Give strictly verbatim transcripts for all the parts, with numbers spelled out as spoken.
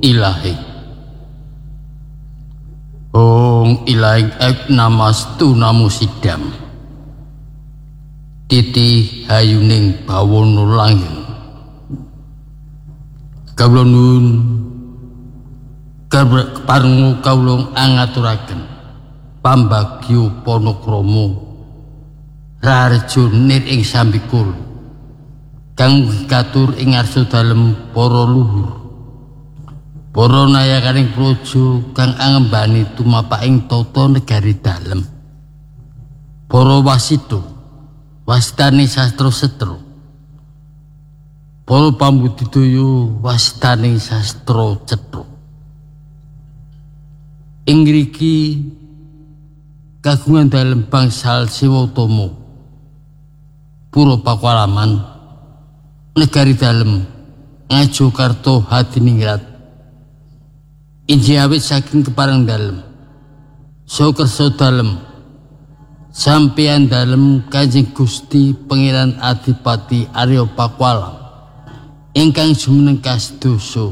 ilahi. Ong ilahi ek namastu namu sidam. Titi hayuning bawono langgeng. Kawula nuwun kepareng kawula angaturaken pambagyo panakrama rarjo nir ing sambikul kang katur ing arsa dalem para luhur. Para nayakaning praja kang angembani tumapaking tata negari dalem. Para wasita, wastane sastra setra. Para pambudidaya wastane sastra cetha. Ing mriki kagungan dalem bangsal Sewatama, Pura Pakualaman, negari dalem Ngajokarta Hadiningrat. Inji awit saking kepareng dalem, so kersa dalem, sampeyan dalem Kanjeng Gusti Pangeran Adipati Arya Pakualam, ingkang jumeneng kasedasa.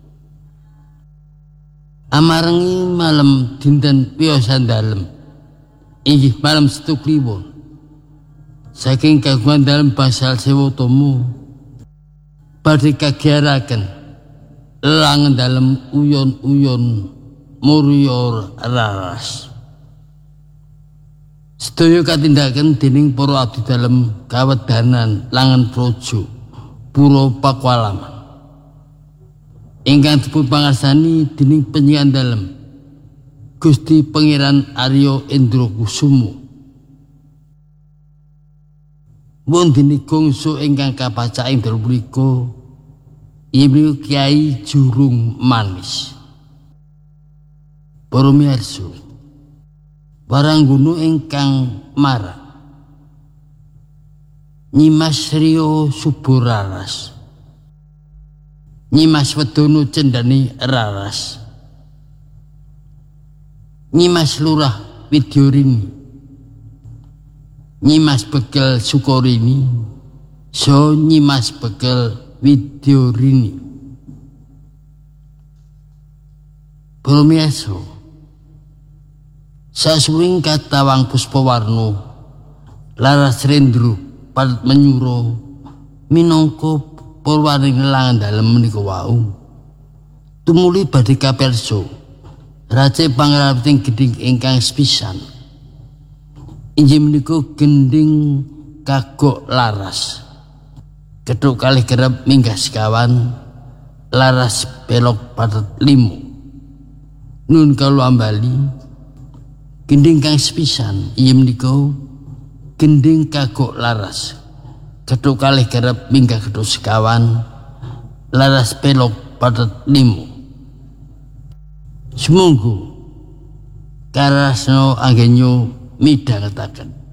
Amarengi malam dinten piyosan dalem, inggih malam Setu Kliwon, saking kagungan dalem bangsal Sewatama badhe kagiyaraken langen dalem uyon-uyon murya raras. Sedaya katindakan dening para abdi dalem kawedanan langen praja Pura Pakualaman ingkang dipun pangarsani dening penyian dalem Gusti Pangeran Arya Indrakusuma. Wonten gongso ingkang kapaca ing dalu punika Ibu Kyai Jurung Manis. Para miyarsa, warangguna ingkang marak Nyimas Rio Suburaras, Nyimas Wedono Cendani Raras, Nyimas Lurah Widyorini, Nyimas Begel Sukorini, so Nyimas Begel Widyorini. Para miyarsa, sasuwing katawang Puspawarna Laras Rendra padet menyura minangka purwaning langan dalem menika wau tumuli badhe kapirsa race pangrapiting gedhing ingkang sepisan inggih menika gending Kagok Laras. Kethuk kalih kerep minggah sekawan Laras belok padet limo. Nun kawula ambali gending kang sepisan inggih menika gending Kagok Laras. Kethuk kalih kerep minggah kethuk sekawan Laras belok padet limo. Sumangga karasna anggenyo midhangetaken.